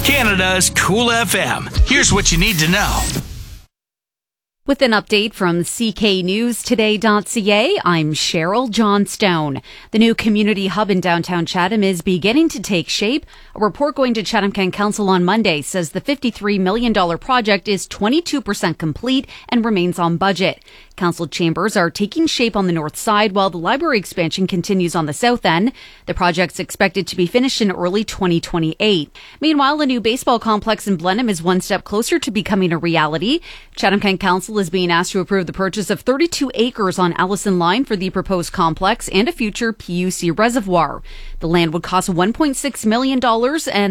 Canada's Cool FM. Here's what you need to know. With an update from cknewstoday.ca, I'm Cheryl Johnstone. The new community hub in downtown Chatham is beginning to take shape. A report going to Chatham Kent Council on Monday says the $53 million project is 22% complete and remains on budget. Council chambers are taking shape on the north side while the library expansion continues on the south end. The project's expected to be finished in early 2028. Meanwhile, a new baseball complex in Blenheim is one step closer to becoming a reality. Chatham Kent Council is being asked to approve the purchase of 32 acres on Allison Line for the proposed complex and a future PUC reservoir. The land would cost $1.6 million and